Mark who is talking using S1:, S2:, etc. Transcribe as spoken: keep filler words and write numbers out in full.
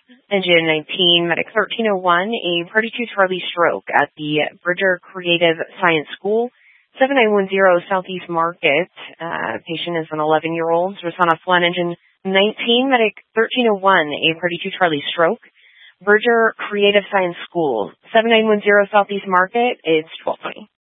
S1: Engine nineteen, Medic thirteen oh one, a Party two Charlie stroke at the Bridger Creative Science School, seven nine one zero Southeast Market. Uh, patient is an eleven-year-old. Rosanna Flynn, Engine nineteen, Medic thirteen oh one, a Party two Charlie stroke. Bridger Creative Science School, seven nine one zero Southeast Market. It's twelve twenty.